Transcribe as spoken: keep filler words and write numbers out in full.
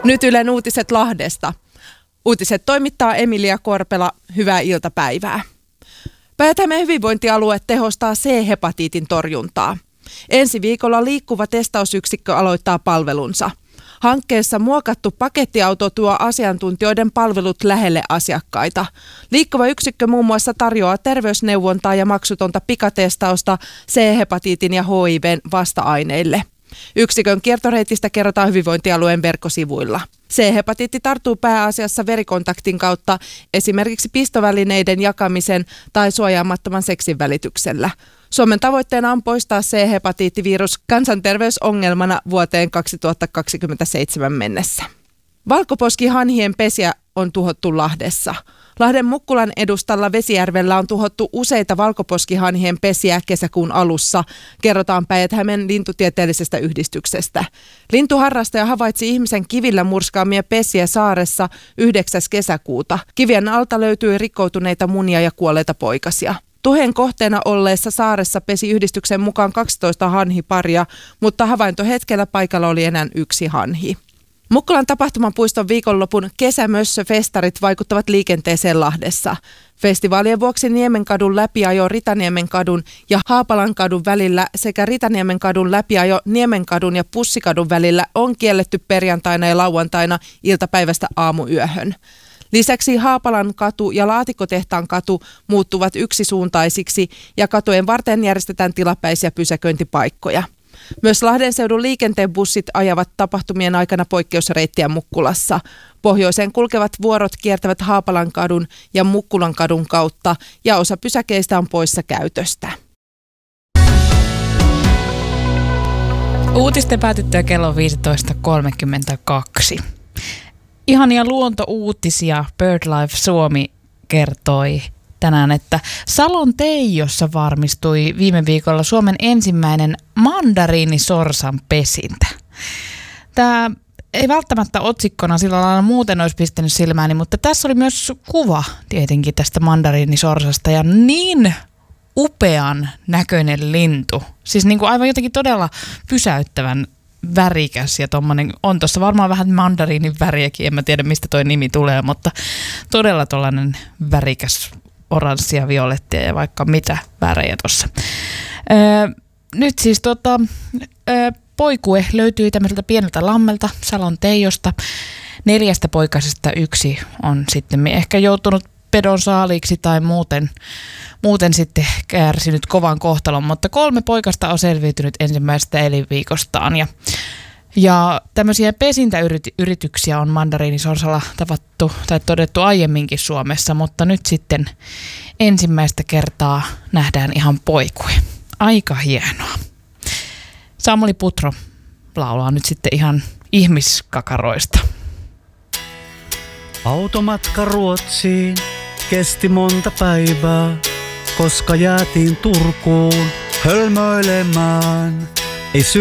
Nyt Ylen uutiset Lahdesta. Uutiset toimittaa Emilia Korpela. Hyvää iltapäivää. Päijät-Hämeen hyvinvointialue tehostaa C-hepatiitin torjuntaa. Ensi viikolla liikkuva testausyksikkö aloittaa palvelunsa. Hankkeessa muokattu pakettiauto tuo asiantuntijoiden palvelut lähelle asiakkaita. Liikkuva yksikkö muun muassa tarjoaa terveysneuvontaa ja maksutonta pikatestausta C-hepatiitin ja H I V:n vasta-aineille. Yksikön kiertoreitistä kerrotaan hyvinvointialueen verkkosivuilla. C-hepatiitti tarttuu pääasiassa verikontaktin kautta, esimerkiksi pistovälineiden jakamisen tai suojaamattoman seksin välityksellä. Suomen tavoitteena on poistaa C-hepatiittivirus kansanterveysongelmana vuoteen kaksituhattakaksikymmentäseitsemän mennessä. Valkoposkihanhien pesiä on tuhottu Lahdessa. Lahden Mukkulan edustalla Vesijärvellä on tuhottu useita valkoposkihanhien pesiä kesäkuun alussa, kerrotaan Päijät-Hämeen lintutieteellisestä yhdistyksestä. Lintuharrastaja havaitsi ihmisen kivillä murskaamia pesiä saaressa yhdeksäs kesäkuuta. Kivien alta löytyi rikkoutuneita munia ja kuolleita poikasia. Tuheen kohteena olleessa saaressa pesi yhdistyksen mukaan kaksitoista hanhiparia, mutta havaintohetkellä paikalla oli enää yksi hanhi. Mukkulan tapahtumapuiston viikonlopun kesämössöfestarit vaikuttavat liikenteeseen Lahdessa. Festivaalien vuoksi Niemenkadun läpiajo Ritaniemen kadun ja Haapalan kadun välillä sekä Ritaniemen kadun läpiajo Niemenkadun ja Pussikadun välillä on kielletty perjantaina ja lauantaina iltapäivästä aamuyöhön. Lisäksi Haapalan katu ja Laatikotehtaan katu muuttuvat yksisuuntaisiksi ja katujen varten järjestetään tilapäisiä pysäköintipaikkoja. Myös Lahden seudun liikenteen bussit ajavat tapahtumien aikana poikkeusreittiä Mukkulassa. Pohjoiseen kulkevat vuorot kiertävät Haapalan kadun ja Mukkulan kadun kautta ja osa pysäkeistä on poissa käytöstä. Uutisten päätyttyä kello viisitoista kolmekymmentäkaksi. Ihania luontouutisia BirdLife Suomi kertoi tänään, että Salon Teijossa varmistui viime viikolla Suomen ensimmäinen mandariinisorsan pesintä. Tämä ei välttämättä otsikkona sillä lailla muuten olisi pistänyt silmääni, mutta tässä oli myös kuva tietenkin tästä mandariinisorsasta ja niin upean näköinen lintu. Siis niin kuin aivan jotenkin todella pysäyttävän värikäs ja tommonen, on tuossa varmaan vähän mandariinin väriäkin, en mä tiedä mistä toi nimi tulee, mutta todella tollainen värikäs oranssia, violettia ja vaikka mitä värejä tuossa. Öö, nyt siis tota, öö, poikue löytyi tämmöiseltä pieneltä lammelta Salon Teijosta. Neljästä poikasesta yksi on sitten ehkä joutunut pedon saaliiksi tai muuten, muuten sitten kärsinyt kovan kohtalon, mutta kolme poikasta on selviytynyt ensimmäisestä elinviikostaan. Ja, ja tämmöisiä pesintäyrityksiä on mandariinisorsalla tavattu tai todettu aiemminkin Suomessa, mutta nyt sitten ensimmäistä kertaa nähdään ihan poikue. Aika hienoa. Samuli Putro laulaa nyt sitten ihan ihmiskakaroista. Automatka Ruotsiin kesti monta päivää, koska jäätiin Turkuun hölmöilemään. Ei